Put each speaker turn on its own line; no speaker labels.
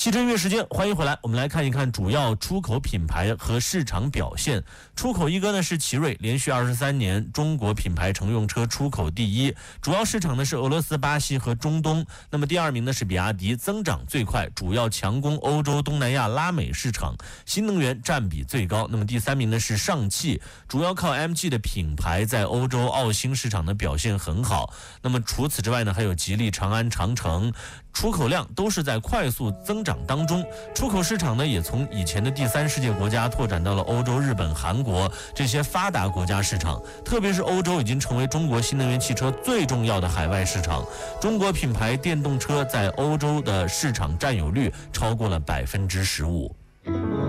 汽车音乐时间，欢迎回来。我们来看一看主要出口品牌和市场表现。出口一哥呢是奇瑞，连续23年中国品牌乘用车出口第一，主要市场呢是俄罗斯、巴西和中东。那么第二名呢是比亚迪，增长最快，主要强攻欧洲、东南亚、拉美市场，新能源占比最高。那么第三名呢是上汽，主要靠 MG 的品牌在欧洲、澳新市场的表现很好。那么除此之外呢，还有吉利、长安、长城，出口量都是在快速增长当中，出口市场呢也从以前的第三世界国家拓展到了欧洲、日本、韩国这些发达国家市场，特别是欧洲已经成为中国新能源汽车最重要的海外市场。中国品牌电动车在欧洲的市场占有率超过了15%。